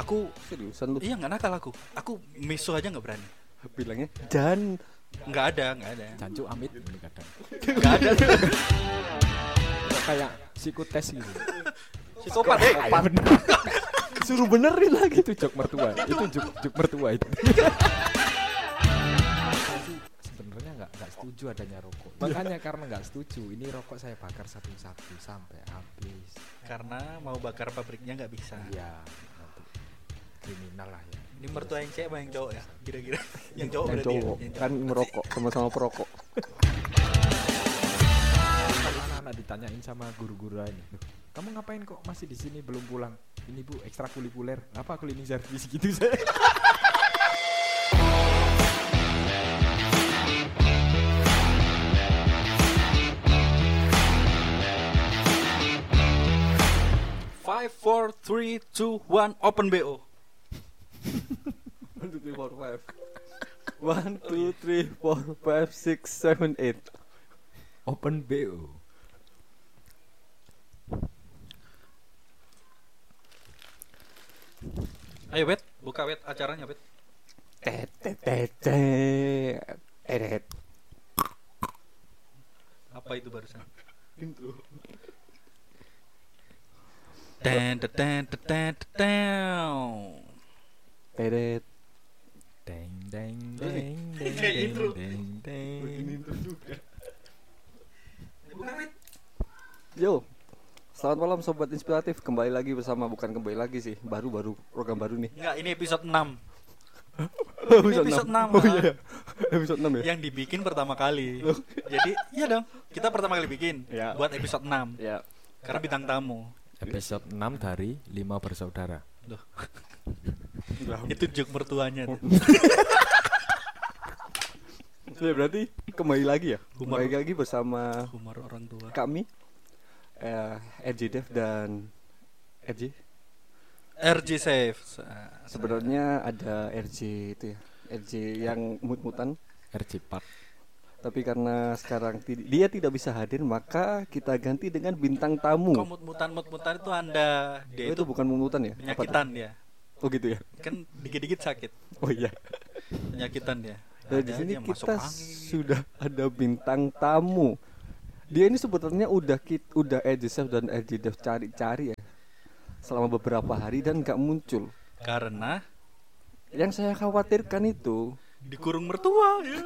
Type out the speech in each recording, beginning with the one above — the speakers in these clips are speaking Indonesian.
Aku seriusan lu. iya nggak nakal aku. Aku miso aja nggak berani. Bilangnya Jan. Nggak ada. Jancu amit ini kadang. Nggak ada. Kayak psikotes gitu. Psikopat. Suruh benerin lagi. Itu jok mertua. Itu jok mertua itu. Sebenarnya nggak setuju adanya rokok. Makanya karena nggak setuju, ini rokok saya bakar satu-satu sampai habis. Karena mau bakar pabriknya nggak bisa. Iya, nanti kriminal lah ya. Ini mertua yang cewek apa yang cowok ya? Kira-kira yang cowok Yang berarti ya? cowok Yang cowok. kan merokok, sama-sama perokok. Anak-anak ditanyain sama guru-guru ini, "Loh, kamu ngapain kok masih di sini belum pulang?" "Ini Bu, ekstrakurikuler." "Apa?" "Cleaning service." Gitu saya. Five, 4, 3, 2, 1, open BO. 1 2 3 4 5 1 2 3 4 5 6 7 8. Open BO. Ayo Bet, buka Bet acaranya Bet. Eret. Apa itu barusan? Intro. Ten. Eret. Deng deng Terus nih, deng deng kayak deng intro. deng deng. Intro juga. Buka Bet. Yo. Selamat malam sobat inspiratif. Kembali lagi bersama, bukan kembali lagi sih, baru program baru nih. Enggak, ini episode 6. Ini episode 6. Oh iya. Episode 6 ya. Yang dibikin pertama kali. Jadi, iya dong. Kita pertama kali bikin Ya. buat episode 6. Ya. Karena bintang tamu. Episode 6 dari 5 bersaudara. Loh. Itu juk mertuanya tuh. Ya, berarti kembali lagi ya. Humor. Kembali lagi bersama Humor orang tua. kami RJ Dev dan RJ. RJ Safe. Sebenarnya ada RJ itu ya, RJ yang mut-mutan. RJ Park. Tapi karena sekarang dia tidak bisa hadir, maka kita ganti dengan bintang tamu. Kok mut-mutan itu Anda. Dia Itu itu bukan mut-mutan ya? Apa tuh? penyakitan dia. Oh gitu ya. Kan dikit-dikit sakit. Oh iya. Penyakitan dia. Nah, di Ada sini aja masuk kita angin. sudah ada bintang tamu. Dia ini sebetulnya udah RJ Chef dan RJ Dev cari-cari ya selama beberapa hari dan gak muncul. Karena Yang saya khawatirkan itu dikurung mertua ya.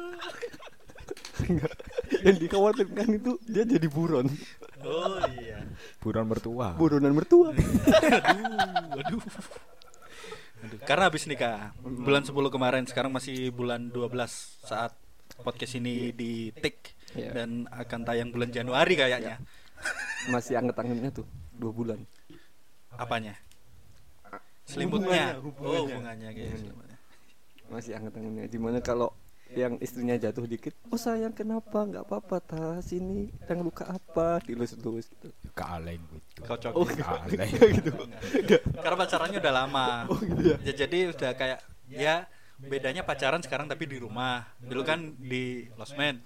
yang dikhawatirkan itu dia jadi buron. Oh iya. Buron mertua. Buronan mertua. Aduh. Karena habis nikah bulan 10 kemarin, sekarang masih bulan 12 saat podcast ini di take Iya. dan akan tayang bulan Januari kayaknya. Masih anget-angetnya tuh 2 bulan. Apanya? Selimutnya. Hubungannya. Oh, hubungannya kayak selimutnya. Masih anget-angetnya. Dimana kalau yang istrinya jatuh dikit, oh sayang kenapa, nggak apa-apa tas ini yang luka apa, dilus-lus gitu. Kealain gitu. Kocok. Oh, Kealain. gitu. Karena pacarannya udah lama. Oh gitu ya. Jadi udah kayak ya bedanya pacaran sekarang tapi di rumah. Dulu kan di losmen.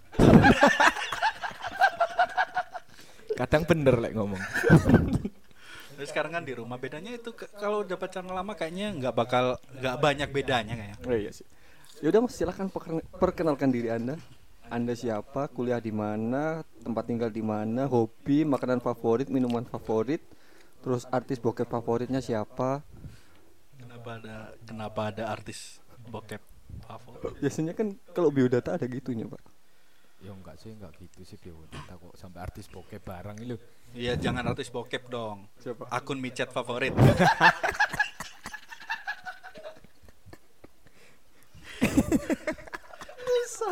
Kadang bener lek ngomong. Terus sekarang kan di rumah. Bedanya itu kalau udah pacaran lama kayaknya nggak banyak bedanya kayaknya. Oh iya sih. Ya udah Mas, silakan perkenalkan diri Anda. Anda siapa, kuliah di mana, tempat tinggal di mana, hobi, makanan favorit, minuman favorit, terus artis bokep favoritnya siapa? Kenapa ada artis bokep favorit? Biasanya kan kalau biodata ada gitunya, Pak. Ya enggak gitu sih biodata kok sampai artis bokep barang itu. Iya, jangan artis bokep dong. Siapa? Akun micet favorit. Bisa.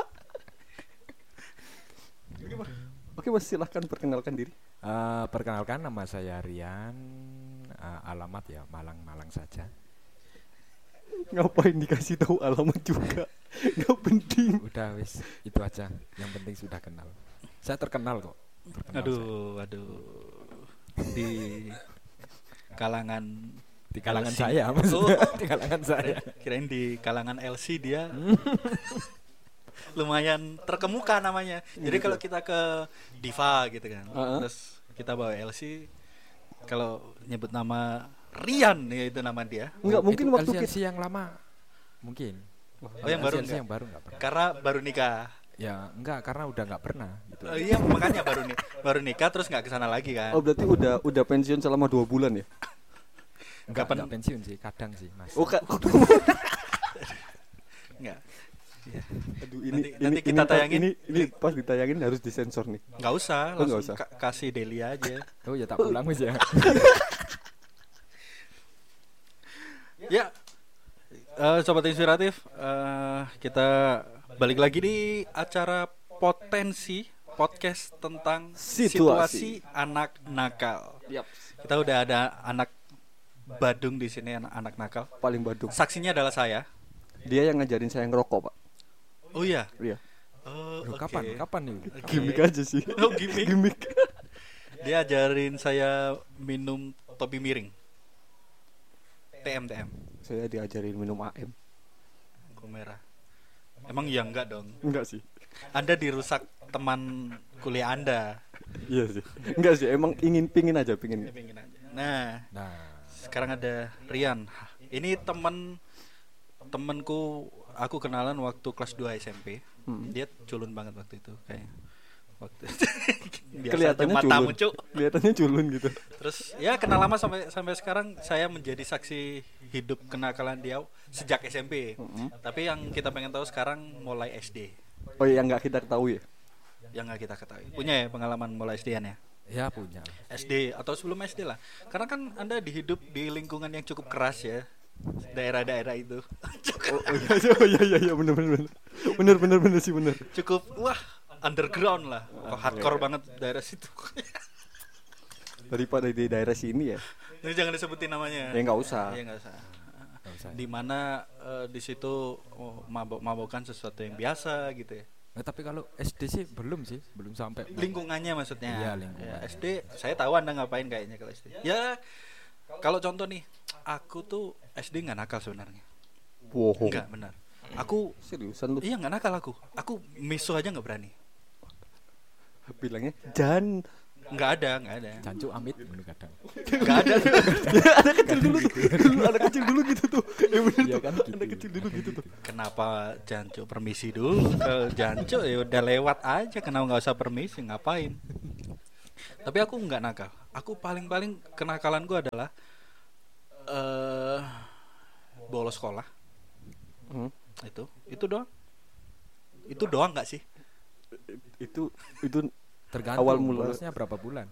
Oke Mas, silahkan perkenalkan diri. Perkenalkan, nama saya Rian. Alamat ya Malang saja. Ngapain dikasih tahu alamat juga? Nggak penting. Udah wis itu aja. Yang penting sudah kenal. Saya terkenal kok. Terkenal saya. Aduh. Di kalangan Di kalangan LC. saya maksudnya. Oh. Di kalangan saya. Kirain di kalangan LC dia lumayan terkemuka namanya. Jadi kalau kita ke Diva gitu kan, terus kita bawa LC, kalau nyebut nama Rian ya itu nama dia. Enggak, mungkin Itu waktu LCLC yang lama. Mungkin. Oh yang baru LCLC enggak? yang baru enggak pernah. Karena baru nikah. Ya enggak, karena udah enggak pernah gitu. Iya makanya baru nikah terus nggak kesana lagi kan. Oh berarti udah pensiun selama 2 bulan ya? Enggak Kapan- pensiun sih, kadang sih, Mas. Oh Nggak. aduh Nanti kita tayangin. ini pas ditayangin harus disensor nih. Nggak usah, Oh, nggak langsung usah. kasih Delia aja. Oh ya tak pulang wis ya. Ya, sobat inspiratif, kita balik lagi di acara potensi podcast tentang situasi anak nakal. Yap. Kita udah ada anak Badung di sini, anak nakal. Paling badung. Saksinya adalah saya. Dia yang ngajarin saya ngerokok, Pak. Oh iya. Iya. Oh, Loh, oke. kapan nih? Gimik aja sih. Oh, gimmick. Gimik. Dia ajarin saya minum topi miring. TM. Saya diajarin minum AM. Anggur merah. Emang iya enggak dong? Enggak sih. Anda dirusak teman kuliah Anda. Iya sih. Enggak sih, emang pingin aja. Pingin aja. Nah, Nah, sekarang ada Rian. Ini temenku, aku kenalan waktu kelas 2 SMP. Dia culun banget waktu itu kayaknya. Waktu biasa Kelihatannya matamu, culun. Cuk. Kelihatannya culun gitu. Terus ya kenal lama sampai sekarang saya menjadi saksi hidup kenakalan dia sejak SMP. Tapi yang kita pengen tahu sekarang mulai SD. Oh yang nggak kita ketahui ya? Yang nggak kita ketahui. Punya ya pengalaman mulai SD-an ya? ya punya. SD atau sebelum SD lah. Karena kan Anda hidup di lingkungan yang cukup keras ya. Daerah-daerah itu. Iya bener sih bener. Cukup wah underground lah. Hardcore banget daerah situ. Daripada di daerah sini ya. Ini jangan disebutin namanya. Ya nggak usah. Ya nggak usah. Nggak usah. Di mana di situ mabok-mabokan sesuatu yang biasa gitu ya. Nah, tapi kalau SD sih belum sampai. Lingkungannya maksudnya. Iya, lingkungan. Ya, SD saya tahu Anda ngapain kayaknya kalau SD. Ya kalau contoh nih, aku tuh SD nggak nakal sebenarnya. Bohong. Enggak benar. Aku Seriusan lu iya nggak nakal aku. Aku miso aja nggak berani. bilangnya Jan. Nggak ada. Cancuk amit dulu kadang. Nggak ada. Anak kecil dulu gitu tuh. Bener Iya tuh. kan gitu. Anak kecil dulu gitu tuh. Kenapa Jancu permisi dulu? Kalau Jancu ya udah lewat aja, kenapa nggak usah permisi, ngapain? Tapi aku nggak nakal. Aku paling kenakalanku adalah bolos sekolah. Itu doang. Itu doang nggak sih? Itu Tergantung Awal mula. lulusnya berapa bulan.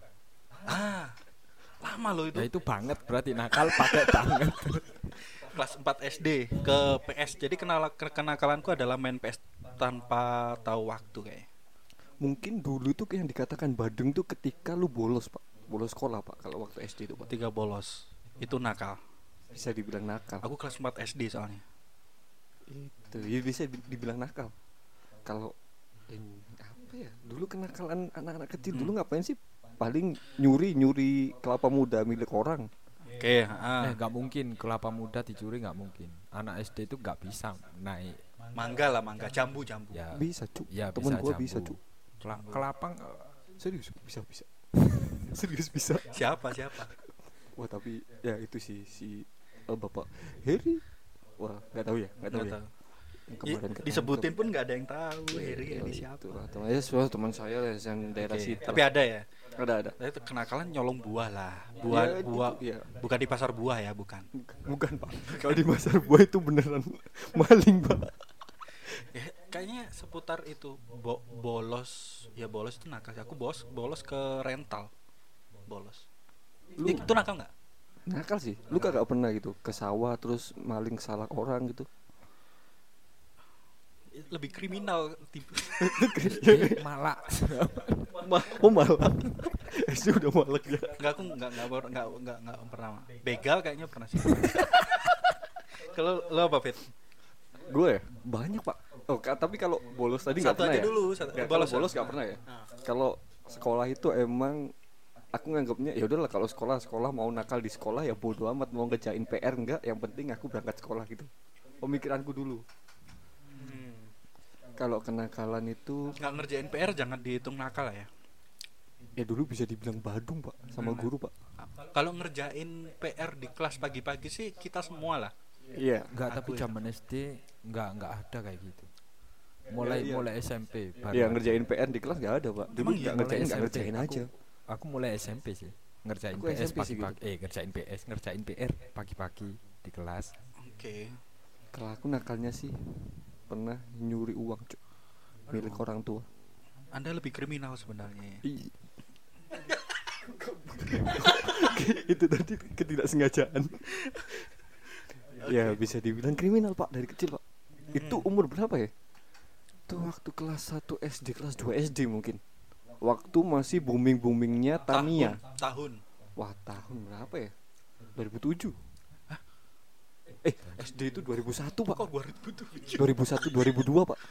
Lama loh itu. Ya itu banget berarti nakal pakai banget. Kelas 4 SD ke PS. Jadi kenakalanku adalah main PS tanpa tahu waktu kayak. mungkin dulu tuh yang dikatakan badeng tuh ketika lu bolos, Pak. Bolos sekolah, Pak, kalau waktu SD itu, Pak. 3 bolos. Itu nakal. Bisa dibilang nakal. Aku kelas 4 SD soalnya. Itu ya bisa dibilang nakal. Kalau apa ya? Dulu kenakalan anak-anak kecil dulu ngapain sih? Paling nyuri kelapa muda milik orang. Oke, Nggak mungkin kelapa muda dicuri, nggak mungkin. Anak SD itu nggak bisa naik. mangga, jambu. Ya, Bisa, Cuk. ya Temen gua jambu. bisa, Cuk. Kelapa Serius bisa. Serius bisa. Siapa? Wah, tapi ya itu si Bapak Heri. Wah, nggak tahu ya. Nggak tahu. Yang kemarin ketangkep. Disebutin pun nggak ada yang tahu Heri Ya, ini siapa. itulah, teman saya yang daerah Oke, situ. tapi ada ya. Ada. Nah, itu kenakalan nyolong buah lah. Ya, Buah. gitu, ya. Bukan di pasar buah ya, bukan. Bukan, Pak. Kalau di pasar buah itu beneran maling, Pak. Ya, kayaknya seputar itu bolos itu nakal. Aku bolos ke rental. Bolos. Itu nakal nggak? Nakal sih. Lu kagak pernah gitu ke sawah terus maling salah orang gitu. Lebih kriminal Malah. Malah. SD udah malak ya. Enggak, aku enggak pernah. Begal kayaknya pernah sih. Kalau lo apa, Fit? Gue ya banyak, Pak. Oh, tapi kalau bolos tadi nggak Satu pernah aja ya. dulu, Nggak, bolos kalau bolos nggak pernah ya. Kalau sekolah itu emang aku nganggapnya ya udahlah, kalau sekolah mau nakal di sekolah ya bodo amat, mau ngerjain PR enggak, yang penting aku berangkat sekolah gitu. Pemikiranku dulu. Kalau kenakalan itu Nggak ngerjain PR jangan dihitung nakal ya. ya dulu bisa dibilang badung, Pak, sama guru, Pak. Kalau ngerjain PR di kelas pagi-pagi sih kita semua lah. Iya. Enggak, tapi Aku ya. zaman SD enggak ada kayak gitu. Mulai Iya. mulai SMP baru Iya ada. ngerjain PR di kelas nggak ada pak. Dulu Emang iya? nggak ngerjain Mulai nggak SMP. ngerjain aja. Aku mulai SMP sih ngerjain Aku PS SMP sih gitu. pagi-pagi. Ngerjain PS, ngerjain PR pagi-pagi di kelas. Oke. Kalau aku nakalnya sih pernah nyuri uang cuk milik orang tua. Anda lebih kriminal sebenarnya. Itu tadi ketidaksengajaan. Ya bisa dibilang kriminal pak dari kecil pak. Itu umur berapa ya? Itu waktu kelas 1 SD, kelas 2 SD mungkin. Waktu masih boomingnya Tamiya. Tahun. Wah tahun berapa ya? 2007. SD itu 2001 pak. Kok 2007? 2001 2002 pak.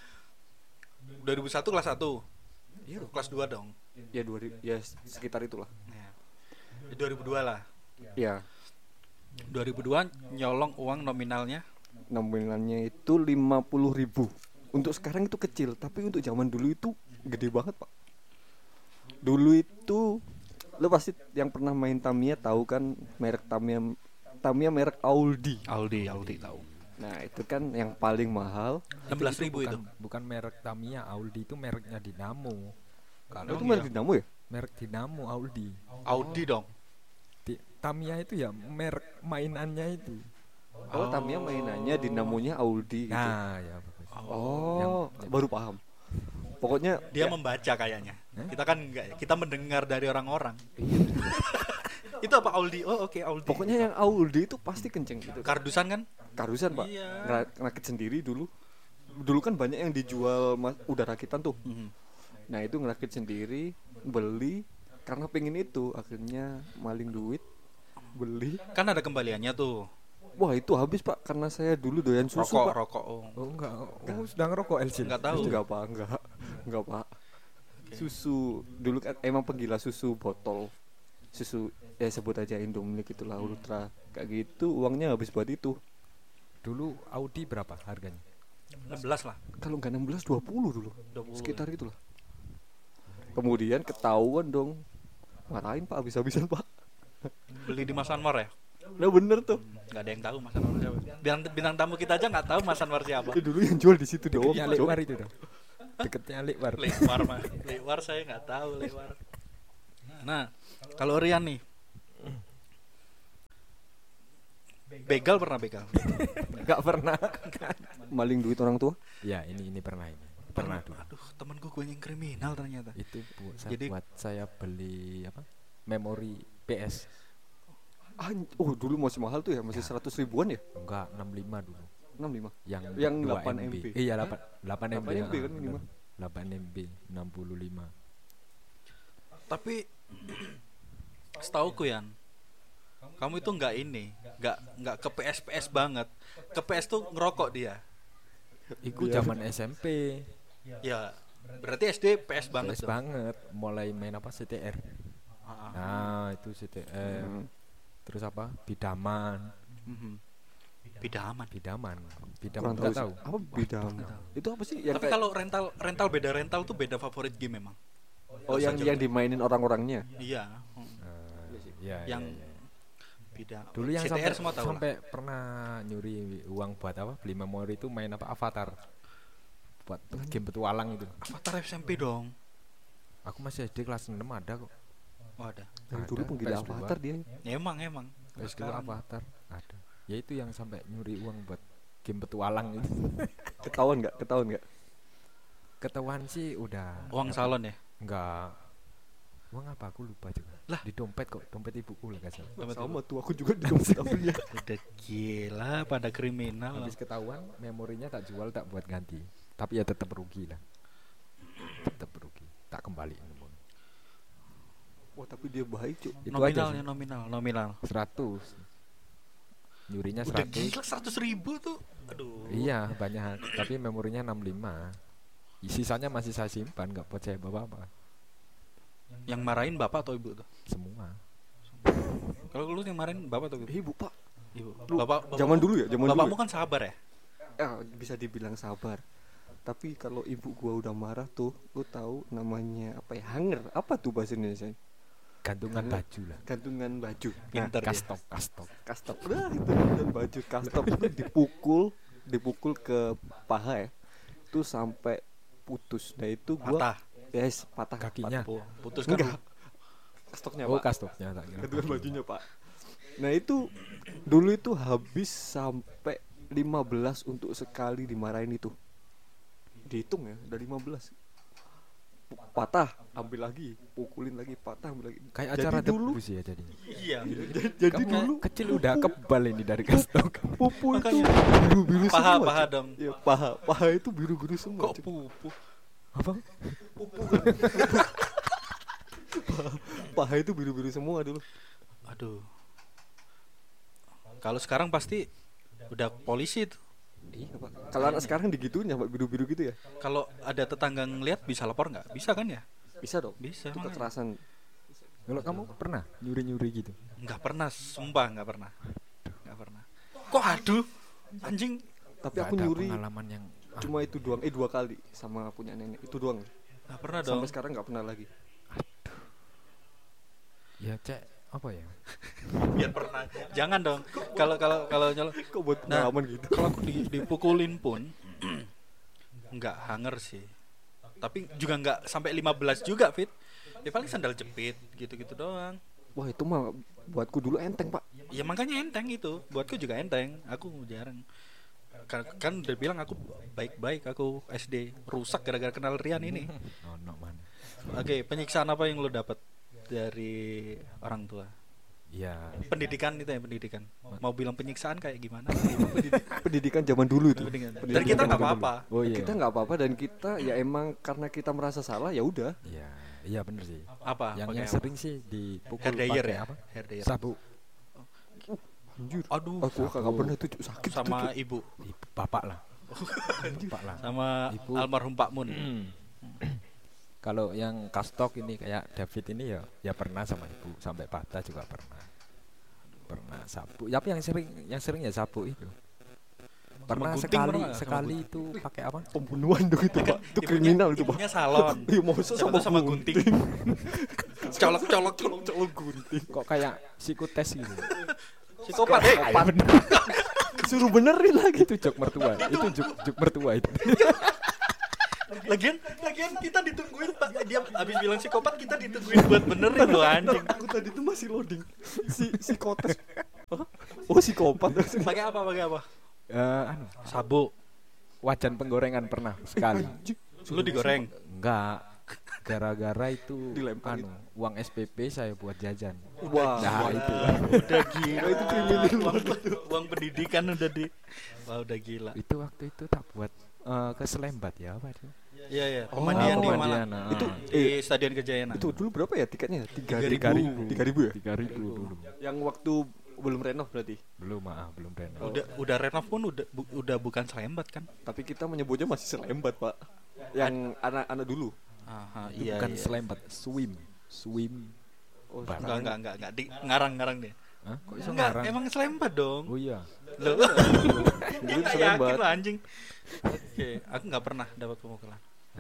2001 kelas 1. Iya, kelas 2 dong. Ya 2000 ya sekitar itulah. Ya. 2002 lah. Ya 2002 nyolong uang nominalnya. nominalnya itu 50.000. Untuk sekarang itu kecil, tapi untuk zaman dulu itu gede banget pak. Dulu itu lo pasti yang pernah main Tamiya tahu kan merek Tamiya merek Audi. Aldi tahu. Nah itu kan yang paling mahal. 16.000 itu. Bukan merek Tamiya, Audi itu mereknya Dinamo. Kalau Itu iya. merek Dinamo ya? merek Dinamo Audi. Audi dong. Tamiya itu ya merek mainannya itu. Oh, Tamiya mainannya Dinamonya Audi gitu. Nah, ya bagus. Oh, baru paham. Pokoknya Dia membaca kayaknya. Kita kan enggak ya. Kita mendengar dari orang-orang. Itu apa Audi? Oh, oke Audi. pokoknya yang Audi itu pasti kenceng gitu. Kardusan kan? Karusan pak, Iya. ngerakit sendiri dulu. Dulu kan banyak yang dijual udah rakitan tuh. Nah itu ngerakit sendiri, beli karena pengen itu, akhirnya maling duit, beli. Kan ada kembaliannya tuh. Wah itu habis pak, karena saya dulu doyan susu pak. Rokok. Oh. Oh enggak, kamu sudah ngerokok LC? Enggak tahu. Enggak pak. Susu dulu kan emang penggila susu botol, susu ya sebut aja Indomilk itulah Ultra kayak gitu, uangnya habis buat itu. Dulu Audi berapa harganya? 16 lah. Kalau nggak 16 20 dulu, 20. sekitar itulah. Kemudian ketahuan dong, marahin pak habis-habisan pak. Beli di Mas Anwar ya? Nah bener tuh. Enggak ada yang tahu Mas Anwar siapa. Bintang tamu kita aja enggak tahu Mas Anwar siapa. Itu dulu yang jual di situ dong. Deketnya Lekwar itu dong. Deketnya Lekwar. Lewar mah. Lewar saya enggak tahu Lewar. Nah, kalau Rian nih. Begal pernah begal? Enggak pernah. Maling duit orang tua. Ya, ini pernah ini. Pernah dulu. Aduh, temen gue yang kriminal ternyata. Itu Jadi- buat saya beli apa? Memori PS. Oh dulu masih mahal tuh ya, masih 100 ribuan ya? Enggak, 65 dulu. 65. Yang 8 2 MB. Iya, 8 MB. 8 MB kan minimal. 8 MB 65. Tapi setauku Yan, kamu itu enggak ini, enggak ke PS banget. Ke PS tuh ngerokok dia. Iku zaman SMP. Ya, berarti SD PS banget PS dong. banget. Mulai main apa CTR. Ah, Nah, itu CTR. Terus apa? Bidaman. mhm. Bidaman. Bidaman Kurang enggak tahu. tahu. Apa bidang? Itu apa sih? Yang Tapi kayak- kalau rental beda rental tuh beda favorit game memang. oh yang dimainin orang-orangnya. Iya. Iya, Yang iya, iya. beda. Dulu yang CTR sampai semua tahu lah. sampai pernah nyuri uang buat apa? Beli memori itu main apa? Avatar. Buat game petualang itu. Avatar SMP dong. Aku masih SD kelas 6 ada kok. Oh, ada. Dari dulu Ada, penggila PS2. Avatar dia. Ya, emang. PS2 Avatar ada. Ya itu yang sampai nyuri uang buat game petualang itu. Ketahuan nggak? Ketahuan sih udah. Uang salon ya. Enggak. Uang apa aku lupa juga. Lah. Di dompet kok, dompet ibuku lah kasar. Sama tuh aku juga di dompet Afrinya. Udah gila pada kriminal. Habis ketahuan memorinya tak jual, tak buat ganti. Tapi ya tetap rugi lah. Tetap rugi. Tak kembaliin. Wah tapi dia baik cuy. Itu aja Nominalnya sih. nominal. 100. Nyurinya Udah 100. gila 100.000 tuh. Aduh. Iya, banyak. Tapi memorinya 65. Sisanya masih saya simpan, nggak buat saya bawa apa. Yang marahin bapak atau ibu tuh? Semua. Kalau lu yang marahin bapak atau ibu? Ibu pak. Ibu. Lu, Bapak zaman dulu ya, zaman bapakmu dulu. kan sabar ya? Bisa dibilang sabar. Tapi kalau ibu gua udah marah tuh, lu tahu namanya apa ya? Hanger. Apa tuh bahasa Indonesia? Gantungan baju lah. gantungan baju. Pinter dia. Kastok. Kastop lah itu gantungan baju. Kastop itu dipukul ke paha ya. Itu sampai putus. Nah itu gua Patah. yes, patah Kakinya. Putus kan. Enggak. Kastoknya Oh, Pak. kastoknya tak kira. Gantungan bajunya Pak. Nah itu dulu itu habis sampai 15 untuk sekali dimarahin itu. Dihitung ya, udah 15. Patah, ambil lagi, pukulin lagi, patah, ambil lagi. Kayak Jadi acara dulu, debus ya jadi. Iya. jadi Kamu dulu kecil udah kebal ini dari kastok. pupu itu Makanya. biru-biru Paha semua. paha Cuk. dong. Iya, paha itu biru-biru semua. Kok Cuk. pupu? Apa? Paha itu biru-biru semua dulu. Aduh. Kalau sekarang pasti udah polisi tuh. Iya, Pak. Kalau anak sekarang digituin ya, Pak, biru-biru gitu ya. Kalau ada tetangga ngeliat bisa lapor nggak? Bisa kan ya? Bisa dong. Bisa. Itu makanya. kekerasan. Kalau kamu pernah nyuri-nyuri gitu? Nggak pernah, sumpah nggak pernah. Nggak pernah. Kok aduh? Anjing. Tapi Nggak aku ada nyuri pengalaman yang cuma itu doang, 2 kali sama punya nenek. Itu doang. Nggak pernah dong. Sampai sekarang nggak pernah lagi. ya cek apa ya? Biar pernah. Jangan dong. Kalau nyolong. Kok buat Nah, pengalaman gitu? kalau aku dipukulin pun nggak hanger sih. Tapi juga nggak sampai 15 juga, Fit. Ya paling sandal jepit gitu-gitu doang. Wah, itu mah buatku dulu enteng, Pak. Ya makanya enteng itu. Buatku juga enteng. Aku jarang. Kan udah bilang aku baik-baik, aku SD rusak gara-gara kenal Rian ini. No man. Oke, penyiksaan apa yang lo dapat dari orang tua? Ya Pendidikan itu ya, pendidikan. Mau bilang penyiksaan kayak gimana? Pendidikan zaman dulu itu. Pendidikan. Dan Pendidikan kita nggak zaman apa-apa. Oh iya. Kita nggak apa-apa dan kita ya emang karena kita merasa salah ya udah. Iya, iya bener sih. Apa? Yang Pakai apa? sering sih dipukul Hair dryer pakai ya? apa? Hair dryer. Sabu. Anjir. Aduh, Aku kagak pernah itu Cuk. Sakit sama itu, Cuk. ibu, Bapak lah. Bapak lah. sama Ibu. almarhum Pak Mun. Kalau yang kastok ini kayak David ini ya pernah sama ibu sampai patah juga pernah. Pernah sapu. Tapi yang sering ya sapu itu. Pernah gunting sekali pernah nggak? Sama sekali itu pakai apa? Pembunuhan dong itu, Pak. Itu Ibunya- kriminal itu, Pak. ibunya salon. Iya, masa Siapa tahu sama gunting. Colok-colok. Colok gunting. Kok kayak psikotes gitu. Psikopat. Ayo bener. Suruh benerin lagi. Itu jok mertua. Itu jok mertua itu. Lagian kita ditungguin Pak. Dia habis bilang psikopat, kita ditungguin buat benerin loh anjing. Aku tadi tuh masih loading. Si kotes. Oh, psikopat. Pakai apa? Anu, Sabu. wajan penggorengan pernah sekali. Lu digoreng. Enggak. Gara-gara itu Dilempar anu, uang SPP saya buat jajan. Wah, Nah, itu. Udah gila itu kriminal uang pendidikan udah wah udah gila. Itu waktu itu tak buat ke Selembat ya apa itu? Iya ya, Oh, pemandian di pemandian, Malang. ah. Itu di Stadion Kejayaan. itu dulu berapa ya tiketnya? 3.000. 3.000 ya? 3.000 dulu. Yang waktu belum renov berarti. Belum belum renov. Udah renov pun udah bukan Selembat kan? Tapi kita menyebutnya masih Selembat, Pak. Yang anak-anak dulu. Aha, Itu iya. bukan iya. Selembat, swim. Oh, Bar. Enggak di ngarang-ngarang deh. Hah? Kok iso Enggak, ngarang? emang Selembat dong. Oh iya. Loh. Dulu Nggak Selembat. yakin lah anjing. Oke, aku nggak pernah dapat pemukulan.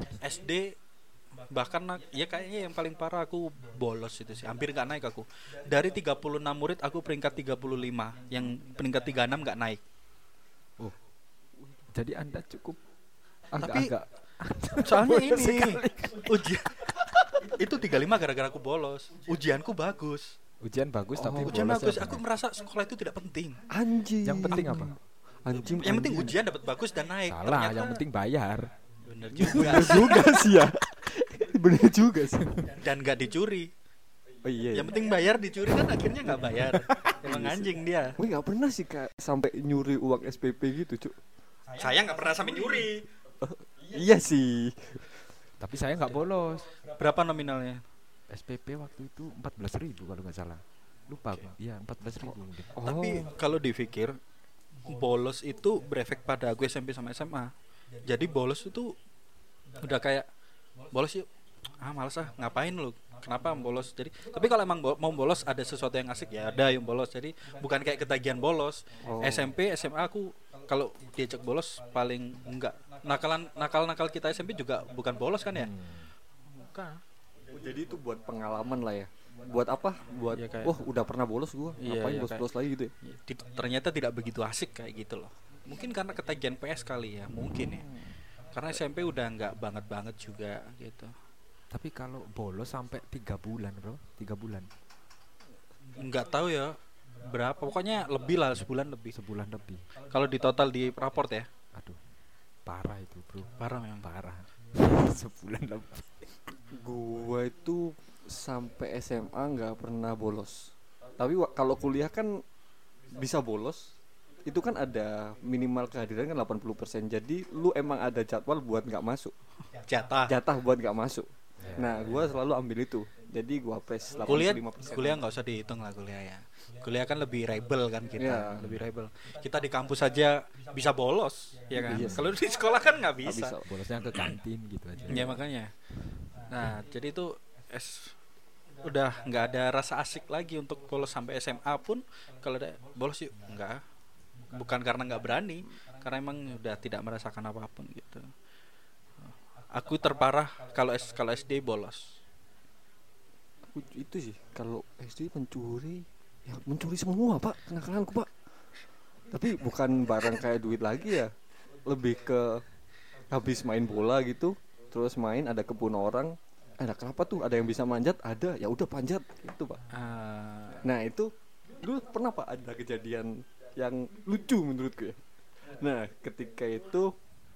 SD bahkan ya kayaknya yang paling parah aku bolos itu sih. Hampir nggak naik aku. Dari 36 murid aku peringkat 35. Yang peringkat 36 nggak naik. Oh. Jadi Anda cukup Tapi- agak-agak Soalnya Bolos ini sekali. ujian itu 35 gara-gara aku bolos. Ujianku bagus. ujian bagus tapi Ujian bolos bagus. ya Aku bener. merasa sekolah itu tidak penting. Anjing. Yang penting apa? Anjing. Yang penting anjing. ujian dapat bagus dan naik. Salah, Ternyata- yang penting bayar. bener juga. Bener juga sih ya. Bener juga sih. Dan nggak dicuri. Oh iya. Yang penting bayar, dicuri kan akhirnya nggak bayar. Emang anjing dia. Gue nggak pernah sih Kak sampai nyuri uang SPP gitu, Cuk. Saya nggak pernah sampai nyuri. Iya sih. Tapi saya nggak bolos. Berapa nominalnya? SPP waktu itu 14.000 kalau nggak salah. Lupa aku. Iya, 14.000 mungkin. Oh. Tapi kalau dipikir bolos itu berefek pada aku SMP sama SMA. Jadi bolos itu udah kayak bolos yuk. Malas ngapain lu? Kenapa bolos? Jadi tapi kalau emang mau bolos ada sesuatu yang asik ya ada yang bolos. Jadi bukan kayak ketagihan bolos. Oh. SMP, SMA aku kalau diajak bolos paling enggak. Nakal kita SMP juga bukan bolos kan ya? Bukan. Jadi itu buat pengalaman lah ya. buat apa? Buat Ya, kayak- wah udah pernah bolos gua, Iya, ngapain iya, bolos-bolos lagi gitu ya. Ternyata tidak begitu asik kayak gitu loh. Mungkin karena ketagihan PS kali ya, mungkin ya. Karena SMP udah nggak banget juga gitu. Tapi kalau bolos sampai 3 bulan, Bro. 3 bulan. Nggak tahu ya berapa, pokoknya lebih lah, sebulan lebih. Sebulan lebih. Kalau di total di raport ya, Aduh. Parah itu, Bro. parah memang. Parah. Sebulan lebih. Gua itu sampai SMA nggak pernah bolos. Tapi kalau kuliah kan bisa bolos. Itu kan ada minimal kehadiran kan 80%. Jadi lu emang ada jadwal buat nggak masuk. Jatah buat nggak masuk. Ya. Nah, gua selalu ambil itu. Jadi gua press 85%. Kuliah nggak usah dihitung lah kuliah ya. Kuliah kan lebih rebel kan kita, Iya. lebih rebel. Kita di kampus aja bisa bolos, ya kan? Iya. Kalau di sekolah kan nggak Nggak bisa. bisa. Bolosnya ke kantin gitu aja. Ya makanya. Nah, jadi itu udah nggak ada rasa asik lagi untuk bolos sampai SMA pun. Kalau ada bolos yuk, enggak. Bukan karena nggak berani, karena emang udah tidak merasakan apapun gitu. Aku terparah kalau SD bolos. Itu sih kalau SD mencuri, ya mencuri semua pak, kenakalanku pak. Tapi bukan barang kayak duit lagi ya, lebih ke habis main bola gitu, terus main ada kebun orang, ada kenapa tuh, ada yang bisa manjat, ada, ya udah panjat gitu pak. Nah itu dulu pernah pak ada kejadian yang lucu menurutku ya. Nah ketika itu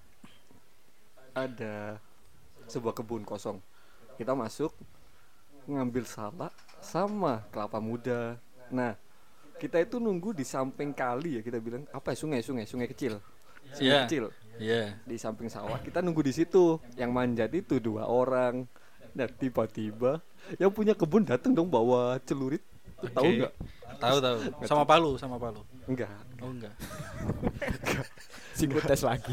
ada sebuah kebun kosong, kita masuk ngambil salak sama kelapa muda. Nah kita itu nunggu di samping kali ya, kita bilang apa ya, sungai kecil, Iya. kecil Iya. di samping sawah. Kita nunggu di situ, yang manjat itu 2 orang. Dan tiba-tiba yang punya kebun datang dong bawa celurit. Tahu Oke. nggak? Tahu. Sama Palu. Enggak. Oh enggak. Psikotes lagi.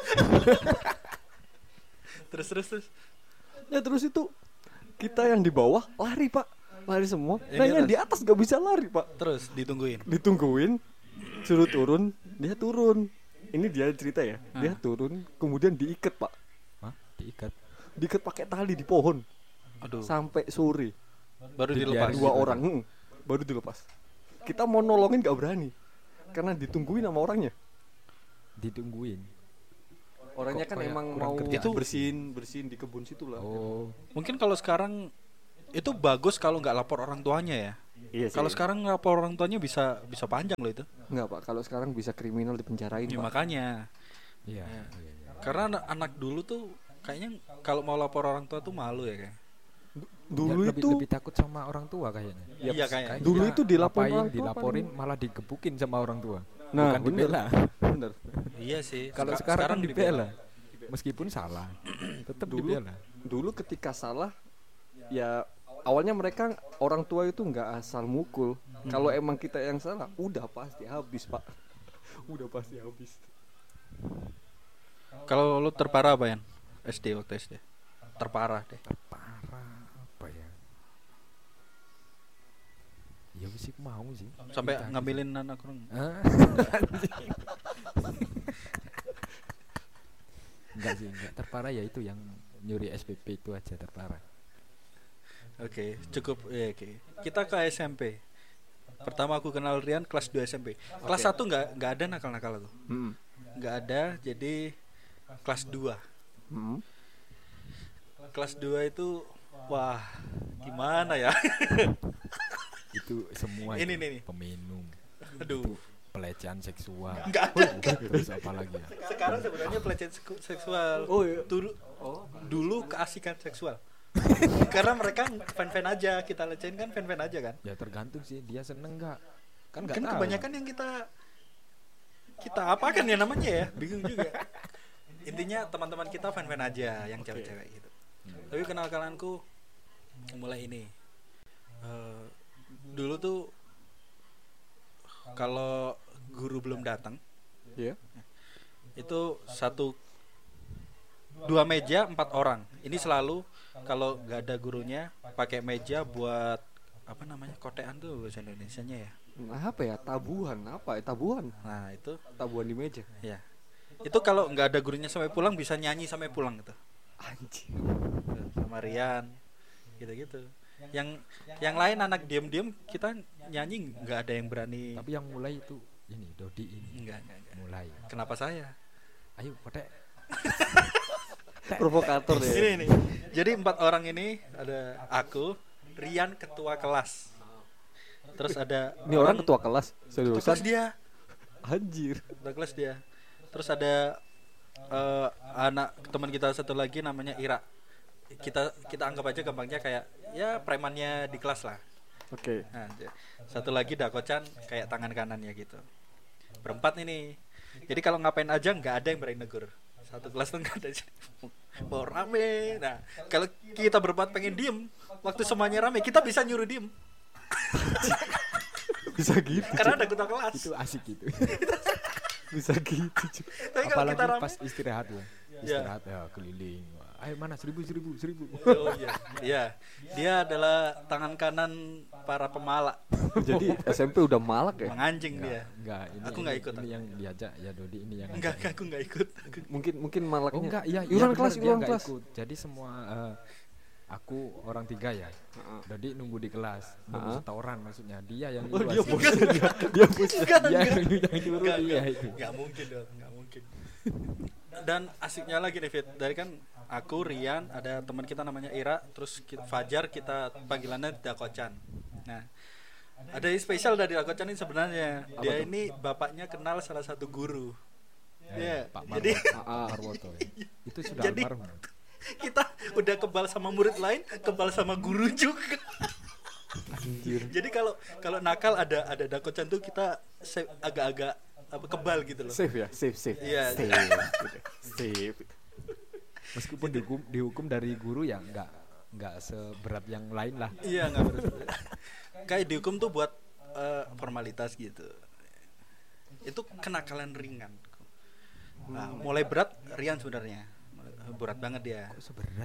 Terus. Ya terus itu kita yang di bawah lari pak, lari semua. Yang Nah di yang atas? di atas nggak bisa lari pak. Terus ditungguin. Ditungguin, suruh turun, dia turun. Ini dia cerita ya, dia turun, kemudian diikat pak, Hah? Diikat. diikat pakai tali di pohon Aduh. sampai sore. Baru Dibiarin. dilepas. 2 orang, baru dilepas. Kita mau nolongin nggak berani, karena ditungguin sama orangnya. Ditungguin. Orangnya Kok kan kayak emang kurang mau kerjaan itu bersihin di kebun situ lah. Oh, Mungkin kalau sekarang itu bagus kalau nggak lapor orang tuanya ya. Iya sih. Kalau sekarang lapor orang tuanya bisa panjang loh itu. Enggak pak, kalau sekarang bisa kriminal dipenjarain Ya, pak. makanya. iya. Ya. Iya, iya. Karena anak dulu tuh kayaknya kalau mau lapor orang tua tuh malu ya kayak. Dulu Ya, itu lebih takut sama orang tua kayaknya. Iya kayak. Kayak Dulu kita itu dilaporin ngapain, orang tua dilaporin malah digebukin sama orang tua. Nah, Bukan bener. dibela. bener. Iya sih. Kalau sekarang kan dibela. Meskipun salah, tetap Dulu dibela. dulu ketika salah, ya awalnya mereka orang tua itu nggak asal mukul. Kalau emang kita yang salah, udah pasti habis pak. Udah pasti habis. Kalau lu terparah apa Yan? SD waktu SD. Terparah deh. Parah apa ya? Ya sih mau sih. Sampai Kita ngambilin anak orang. Hah? Enggak sih, enggak. Terparah ya itu yang nyuri SPP itu aja terparah. Oke, cukup. Ya, oke. Kita ke SMP. Pertama aku kenal Rian kelas 2 SMP. Kelas 1 nggak ada nakal-nakal aku. Nggak ada, jadi kelas 2. Kelas 2 itu wah, gimana ya? Itu semua Ini itu, nih. peminum, Aduh. pelecehan seksual. Nggak ada. Terus apa lagi ya? Sekarang sebenarnya pelecehan seksual. Oh, iya. Dulu keasikan seksual. Karena mereka fan-fan aja, kita lecehin kan fan-fan aja kan. Ya tergantung sih dia seneng nggak. Kan nggak Kan tahu. kebanyakan yang kita apa kan ya namanya ya, bingung juga. Intinya teman-teman kita fan-fan aja yang cewek-cewek gitu. Tapi kenal-kenalanku mulai ini. Dulu tuh kalau guru belum datang, Iya. itu 2 meja 4 orang. Ini selalu kalau nggak ada gurunya pakai meja buat apa namanya, kotean tuh bahasa Indonesianya ya. Nah, apa ya, tabuhan, apa ya, tabuhan Nah itu tabuhan di meja. ya, itu kalau nggak ada gurunya sampai pulang bisa nyanyi sampai pulang gitu Anjir. sama Rian gitu-gitu. yang lain anak diam-diam, kita nyanyi nggak ada yang berani. Tapi yang mulai itu ini Dodi ini. Enggak. Mulai. Kenapa saya? Ayo, Kodek. Provokator ya. Ini nih. Jadi 4 orang ini, ada aku, Rian ketua kelas. Terus ada Ini orang ketua kelas, ketua seriusan. kelas dia. Anjir. Ketua kelas dia. Terus ada anak teman kita satu lagi namanya Ira. Kita anggap aja gampangnya kayak ya premannya di kelas lah. Oke. Nah, satu lagi Dakocan kayak tangan kanannya gitu. Berempat ini. Jadi kalau ngapain aja nggak ada yang berani negur. Satu kelas tuh nggak ada. Mau rame. Nah, kalau kita berempat pengen diem, waktu semuanya rame, kita bisa nyuruh diem. Bisa gitu. Karena ada ketua kelas. Itu asik gitu. Bisa gitu. Cuy. Tapi kalau Apalagi kita rame, pas istirahat ya. Istirahat ya keliling. Ayo mana 1000. oh iya, iya. Dia adalah tangan kanan para pemalak. Jadi SMP udah malak ya? Menganjing dia. Enggak, ini Aku nggak ikut. Ini yang diajak ya Dodi ini yang Enggak, ajak. aku nggak ikut. Mungkin malaknya. Oh enggak, iya Iuran benar, kelas, dia iuran nggak kelas. ikut. Jadi semua aku orang 3 ya. Dodi nunggu di kelas, nunggu setoran maksudnya. Dia yang Oh, nyuruh dia asik. bosnya dia bosnya. Dia yang nyuruh dia itu. Enggak mungkin dong, enggak mungkin. Dan asiknya lagi nih Fit, dari kan aku, Rian, ada teman kita namanya Ira, terus Fajar, kita panggilannya Dakocan. Nah, ada yang spesial dari Dakocan ini sebenarnya. Dia ini bapaknya kenal salah satu guru. Ya, Pak jadi Marwoto. Ya. Itu sudah Jadi- almarhum. kita udah kebal sama murid lain, kebal sama guru juga. Anjir. Jadi kalau nakal ada Dakocan tuh kita agak-agak kebal gitu loh. Safe ya, safe. Iya. Safe. Safe. Meskipun dihukum dari guru ya enggak seberat yang lain lah. Iya, nggak beres. Kayak dihukum tuh buat formalitas gitu. Itu kenakalan ringan. Nah, mulai berat Rian sebenarnya. Berat banget dia. Kok seberat